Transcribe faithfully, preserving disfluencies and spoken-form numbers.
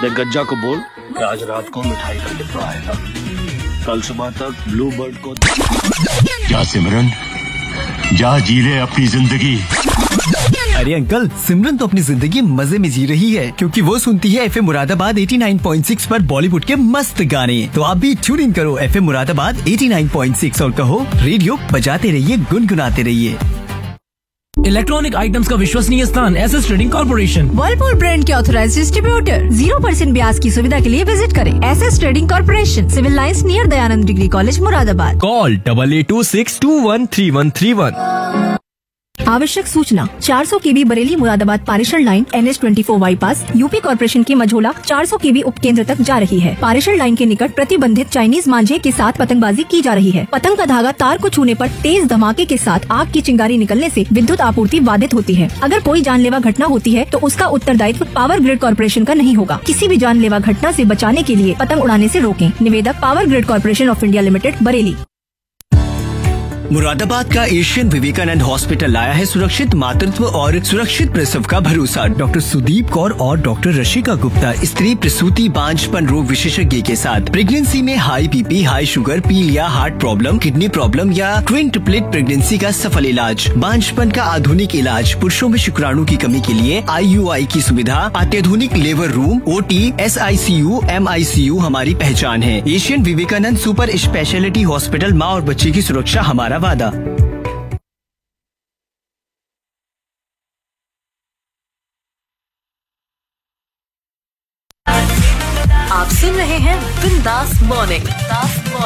देख गज्जा को बोल कि आज रात को मिठाई का डिब्बा आएगा, कल सुबह तक ब्लू बर्ड को। क्या सिमरन, जा जी ले अपनी जिंदगी। अरे अंकल, सिमरन तो अपनी जिंदगी मजे में जी रही है क्योंकि वो सुनती है एफएम मुरादाबाद नवासी पॉइंट छह पर बॉलीवुड के मस्त गाने। तो आप भी ट्यून इन करो एफएम मुरादाबाद नवासी पॉइंट छह और कहो रेडियो बजाते रहिए, गुनगुनाते रहिए। इलेक्ट्रॉनिक आइटम्स का विश्वसनीय स्थान S S trading corporation. Whirlpool brand के ऑथराइज्ड डिस्ट्रीब्यूटर। जीरो परसेंट ब्याज की सुविधा के लिए विजिट करें S S trading corporation, civil lines near Dayanand degree college Moradabad. Call double eight to six to one three one three one. आवश्यक सूचना, चार सौ केवी बरेली मुरादाबाद पारेषण लाइन एन एच चौबीस बाईपास यूपी कॉर्पोरेशन की मझोला चार सौ केवी उपकेंद्र तक जा रही है। पारेषण लाइन के निकट प्रतिबंधित चाइनीज मांझे के साथ पतंगबाजी की जा रही है। पतंग का धागा तार को छूने पर तेज धमाके के साथ आग की चिंगारी निकलने से विद्युत आपूर्ति बाधित होती है। अगर कोई जानलेवा घटना होती है तो उसका उत्तरदायित्व पावर ग्रिड कॉर्पोरेशन का नहीं होगा। किसी भी जानलेवा घटना से बचाने के लिए पतंग उड़ाने से रोकें। निवेदक power grid corporation of India limited, Bareilly. Moradabad का एशियन विवेकानंद हॉस्पिटल लाया है सुरक्षित मातृत्व और सुरक्षित प्रसव का भरोसा। डॉक्टर सुदीप कौर और डॉक्टर रशिका गुप्ता स्त्री प्रसूति बांझपन रोग विशेषज्ञ के साथ प्रेगनेंसी में हाई बीपी, हाई शुगर, पीलिया, हार्ट प्रॉब्लम, किडनी प्रॉब्लम या ट्विन ट्रिपलेट प्रेगनेंसी का सफल इलाज, बांझपन का आधुनिक इलाज, पुरुषों में शुक्राणु की कमी के लिए आई यू आई की सुविधा, अत्याधुनिक labour room, O T, S I C you, M I C you हमारी पहचान है। Asian Vivekananda super speciality hospital, माँ और बच्चे की सुरक्षा हमारा वादा। आप सुन रहे हैं बिंदास मॉर्निंग।